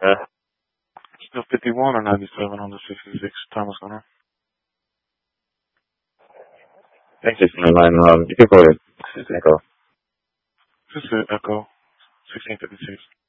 Uh, Still 51 or 97 on the 66 Thomas Gunner. thanks, Jason. You can call it. This is Echo. This is Echo 1656.